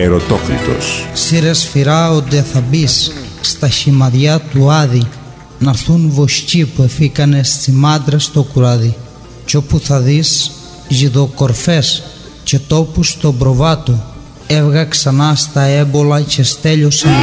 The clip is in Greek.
Ερωτόκριτος. Σύρε σφυρά όντε θα μπεις στα χυμαδιά του Άδη, να'ρθούν βοσκοί που εφήκανε στις μάντρες στο κουράδι. Κι όπου θα δεις γιδοκορφές και τόπους στον προβάτο, έβγα ξανά στα έμπολα και στέλειωσαν